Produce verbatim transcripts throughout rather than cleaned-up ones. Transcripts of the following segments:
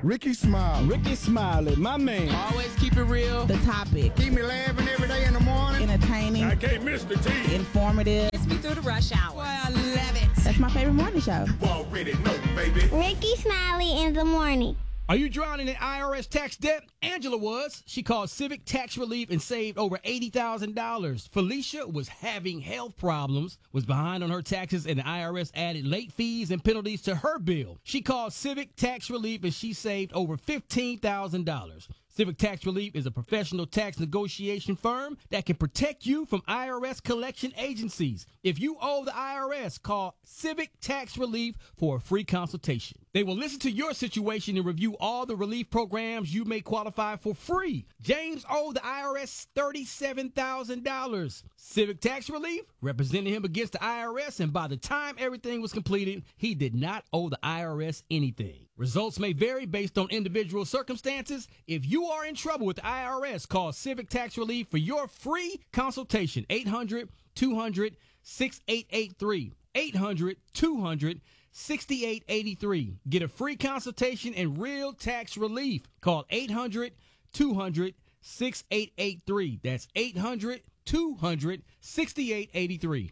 Ricky Smiley. Ricky Smiley, my man. Always keep it real. The topic. Keep me laughing every day in the morning. Entertaining. I can't miss the T. Informative. Gets me through the rush hour. Boy, I love it. That's my favorite morning show. You already know, baby. Ricky Smiley in the morning. Are you drowning in I R S tax debt? Angela was. She called Civic Tax Relief and saved over eighty thousand dollars. Felicia was having health problems, was behind on her taxes, and the I R S added late fees and penalties to her bill. She called Civic Tax Relief and she saved over fifteen thousand dollars. Civic Tax Relief is a professional tax negotiation firm that can protect you from I R S collection agencies. If you owe the I R S, call Civic Tax Relief for a free consultation. They will listen to your situation and review all the relief programs you may qualify for free. James owed the I R S thirty-seven thousand dollars. Civic Tax Relief represented him against the I R S, and by the time everything was completed, he did not owe the I R S anything. Results may vary based on individual circumstances. If you are in trouble with the I R S, call Civic Tax Relief for your free consultation. eight hundred, two hundred, sixty-eight eighty-three. eight hundred, two hundred, sixty-eight eighty-three. Get a free consultation and real tax relief. Call eight hundred, two hundred, sixty-eight eighty-three. That's eight hundred, two hundred, sixty-eight eighty-three.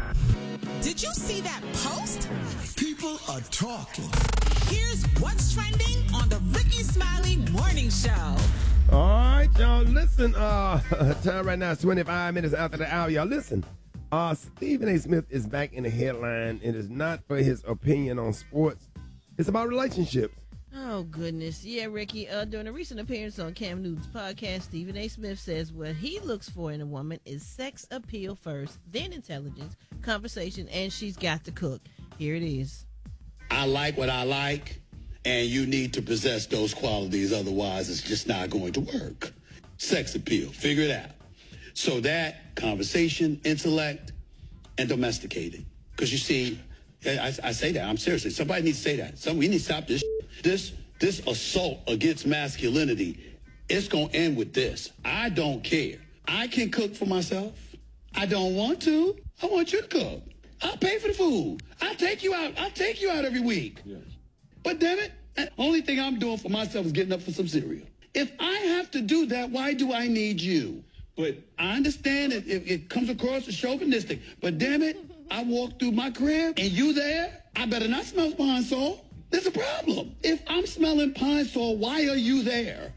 Did you see that post? People are talking. Here's what's trending on the Ricky Smiley Morning Show. All right, y'all, listen. Uh, time right now is twenty-five minutes after the hour. Y'all, listen. Uh, Stephen A. Smith is back in the headline. It is not for his opinion on sports. It's about relationships. Oh, goodness. Yeah, Ricky, uh, during a recent appearance on Cam Newton's podcast, Stephen A. Smith says what he looks for in a woman is sex appeal first, then intelligence, conversation, and she's got to cook. Here it is. I like what I like, and you need to possess those qualities. Otherwise, it's just not going to work. Sex appeal. Figure it out. So that conversation, intellect, and domesticating. Because you see, I, I say that. I'm serious. Somebody needs to say that. Some, we need to stop this. This this assault against masculinity, it's going to end with this. I don't care. I can cook for myself. I don't want to. I want you to cook. I'll pay for the food. I'll take you out. I'll take you out every week. Yes. But damn it, the only thing I'm doing for myself is getting up for some cereal. If I have to do that, why do I need you? But I understand it, it, it comes across as chauvinistic. But damn it, I walk through my crib and you there, I better not smell pine sol. There's a problem. If I'm smelling pine sol, why are you there?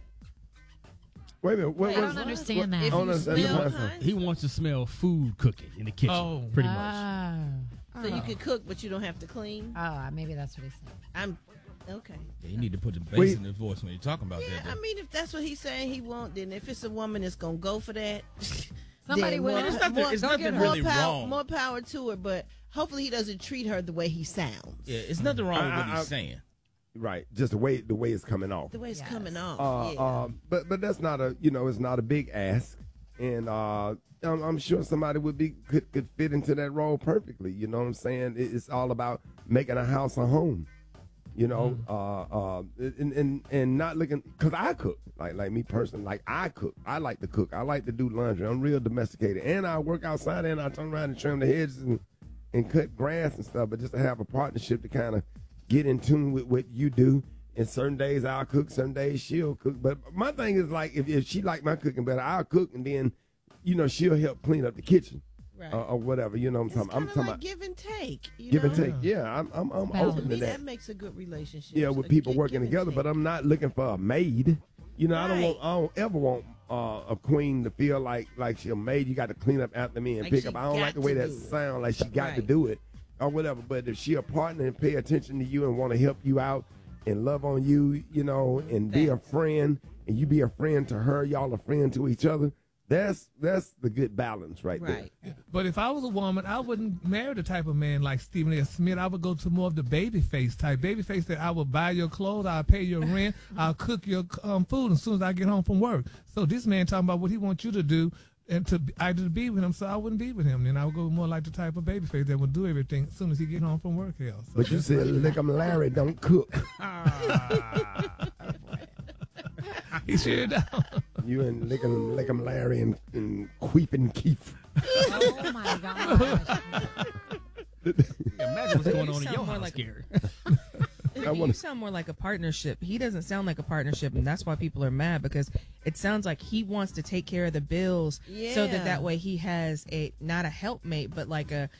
Wait a minute. What, I don't understand what, that. I don't understand the pine sol. He wants to smell food cooking in the kitchen, Oh. pretty much. Oh. So you can cook, but you don't have to clean? Oh, maybe that's what he's saying. I'm, okay. Yeah, you need to put the bass Wait. in the voice when you're talking about Yeah, that. I mean, if that's what he's saying he won't, then if it's a woman that's going to go for that, Somebody then will. more, And it's nothing- more, it's more- nothing more really power, wrong. More power to her, but hopefully he doesn't treat her the way he sounds. Yeah, it's nothing wrong with I- what I- he's saying. Right, just the way the way it's coming off. The way it's Yes. coming off. Uh, yeah. uh, but but that's not a you know it's not a big ask, and uh, I'm, I'm sure somebody would be could, could fit into that role perfectly. You know what I'm saying? It, it's all about making a house a home. You know, Mm-hmm. uh, uh, and and and not looking because I cook like like me personally, like I cook. I like to cook. I like to do laundry. I'm real domesticated, and I work outside and I turn around and trim the hedges and, and cut grass and stuff. But just to have a partnership to kind of get in tune with what you do. And certain days I'll cook, some days she'll cook. But my thing is like if, if she like my cooking better, I'll cook and then, you know, she'll help clean up the kitchen. Right. Uh, or whatever, you know what I'm It's talking about. I'm kinda talking like about give and take. You give know? and take. Yeah, I'm I'm, I'm Balance. open To to me, that. that makes a good relationship. Yeah, with A people gi- working give and together, take. but I'm not looking for a maid. You know, I don't want Right. I don't ever want uh, a queen to feel like like she's a maid. You got to clean up after me and Like pick she up. I don't got like the way to that do it. sound like she got to Right. do it or whatever. But if she a partner and pay attention to you and want to help you out and love on you, you know, and be a Thanks. friend and you be a friend to her, y'all a friend to each other. That's that's the good balance right, Right. there. But if I was a woman, I wouldn't marry the type of man like Stephen A. Smith. I would go to more of the baby face type. Baby face that I will buy your clothes, I'll pay your rent, I'll cook your um, food as soon as I get home from work. So this man talking about what he wants you to do and to either to be with him, so I wouldn't be with him. Then I would go more like the type of baby face that would do everything as soon as he get home from work. Hell, so But you said lick 'em Larry don't cook. he sure don't. You and lick 'em lick 'em Larry and, and Queepin' Keith. Oh my gosh. Imagine what's going on in sound your more house, like- Gary. I Ricky, want you to. sound more like a partnership. He doesn't sound like a partnership, and that's why people are mad, because it sounds like he wants to take care of the bills so Yeah. that that way he has a not a helpmate, but like a